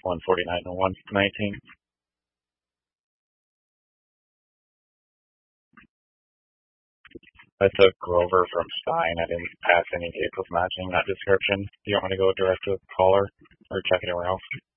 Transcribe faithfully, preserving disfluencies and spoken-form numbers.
one forty-nine and one nineteen. I took Grover from Stein. I didn't pass any vehicles matching that description. Do you want me to go direct to the caller or check anywhere else?